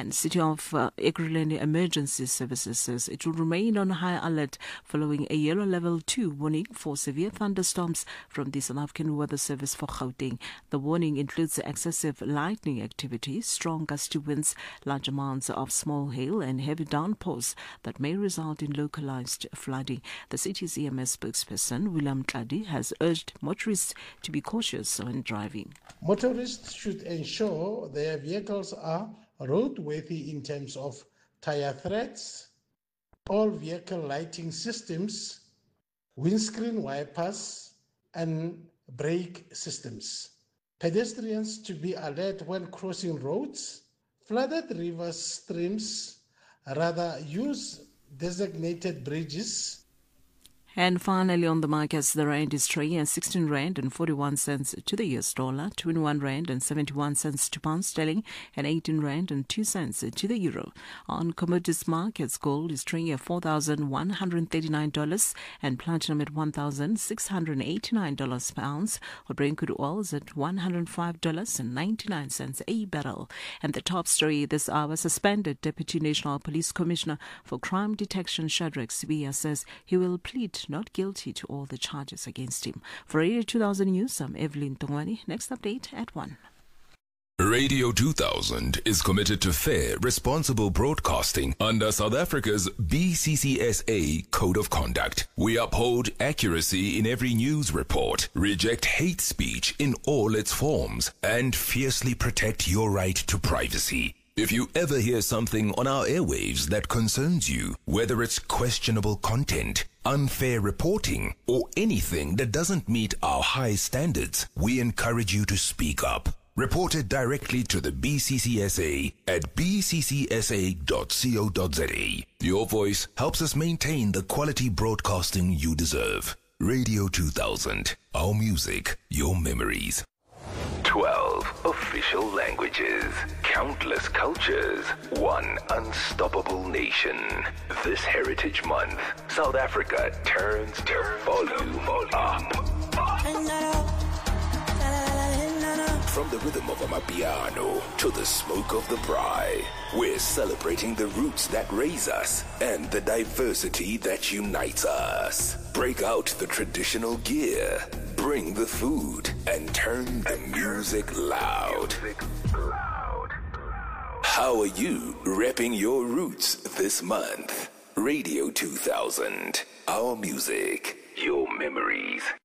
And City of Ekurhuleni Emergency Services says it will remain on high alert following a yellow level 2 warning for severe thunderstorms from the South African Weather Service for Gauteng. The warning includes excessive lightning activity, strong gusty winds, large amounts of small hail and heavy downpours that may result in localized flooding. The city's EMS spokesperson, William Tladi, has urged motorists to be cautious when driving. Motorists should ensure their vehicles are roadworthy in terms of tire treads, all vehicle lighting systems, windscreen wipers, and brake systems. Pedestrians to be alert when crossing roads, flooded rivers, streams, rather use designated bridges. And finally on the markets, the rand is trading at 16 rand and 41 cents to the US dollar, 21 rand and 71 cents to pound sterling, and 18 rand and 2 cents to the euro. On commodities markets, gold is trading at $4,139 and platinum at $1,689 per ounce, while Brent crude oil is at $105.99 a barrel. And the top story this hour: suspended Deputy National Police Commissioner for Crime Detection Shadrack Sibiya says he will plead not guilty to all the charges against him. For Radio 2000 News, I'm Evelyn Tongwani. Next update at 1. Radio 2000 is committed to fair, responsible broadcasting under South Africa's BCCSA Code of Conduct. We uphold accuracy in every news report, reject hate speech in all its forms, and fiercely protect your right to privacy. If you ever hear something on our airwaves that concerns you, whether it's questionable content, unfair reporting, or anything that doesn't meet our high standards, we encourage you to speak up. Report it directly to the BCCSA at bccsa.co.za. Your voice helps us maintain the quality broadcasting you deserve. Radio 2000, our music, your memories. 12 official languages, countless cultures, one unstoppable nation. This Heritage Month, South Africa turns the volume up. From the rhythm of Amapiano to the smoke of the braai, we're celebrating the roots that raise us and the diversity that unites us. Break out the traditional gear, bring the food, and turn the music loud. How are you repping your roots this month? Radio 2000, our music, your memories.